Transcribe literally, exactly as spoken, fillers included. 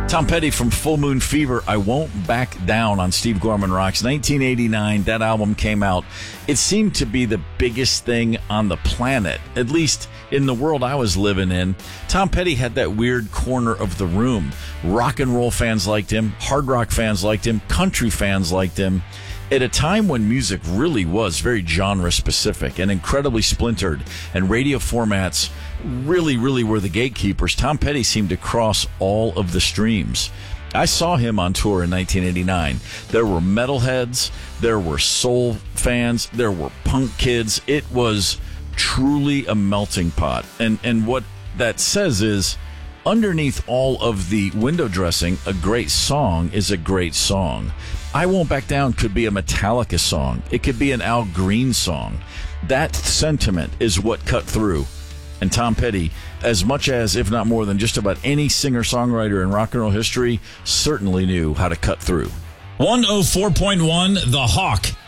Tom Petty from Full Moon Fever, I Won't Back Down on Steve Gorman Rocks. nineteen eighty-nine, that album came out. It seemed to be the biggest thing on the planet, at least in the world I was living in. Tom Petty had that weird corner of the room. Rock and roll fans liked him, hard rock fans liked him, country fans liked him. At a time when music really was very genre-specific and incredibly splintered, and radio formats really, really were the gatekeepers, Tom Petty seemed to cross all of the streams. I saw him on tour in nineteen eighty-nine. There were metalheads, there were soul fans, there were punk kids. It was truly a melting pot. And, and what that says is, underneath all of the window dressing, a great song is a great song. I Won't Back Down could be a Metallica song. It could be an Al Green song. That sentiment is what cut through. And Tom Petty, as much as, if not more than just about any singer-songwriter in rock and roll history, certainly knew how to cut through. one oh four point one The Hawk.